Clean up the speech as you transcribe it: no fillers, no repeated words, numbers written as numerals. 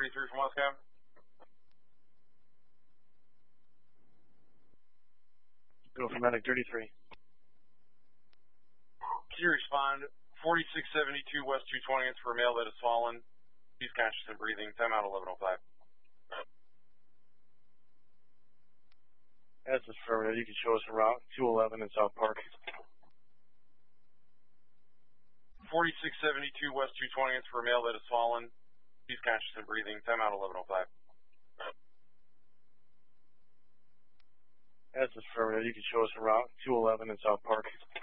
33 from West Cab. Go for medic 33. Can you respond? 4672 West 220, it's for a male that has fallen. He's conscious and breathing. Time out 1105. That's affirmative. You can show us around 211 in South Park. 4672 West 220, it's for a male that has fallen. He's conscious and breathing. Time out 1105. That's affirmative. You can show us around 211 in South Park.